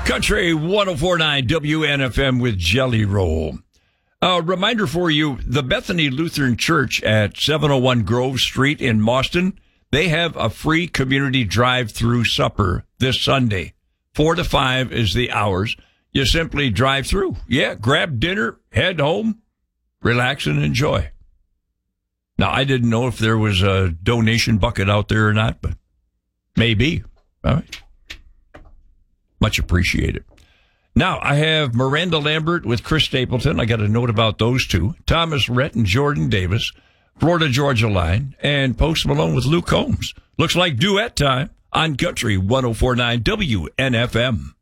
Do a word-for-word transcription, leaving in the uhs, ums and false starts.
Country one oh four point nine W N F M with Jelly Roll. A reminder for you, the Bethany Lutheran Church at seven oh one Grove Street in Mauston, they have a free community drive-through supper this Sunday. Four to five is the hours. You simply drive through. Yeah, grab dinner, head home, relax and enjoy. Now, I didn't know if there was a donation bucket out there or not, but maybe. All right. Much appreciated. Now, I have Miranda Lambert with Chris Stapleton. I got a note about those two. Thomas Rhett and Jordan Davis, Florida Georgia Line, and Post Malone with Luke Combs. Looks like duet time on Country one oh four point nine W N F M.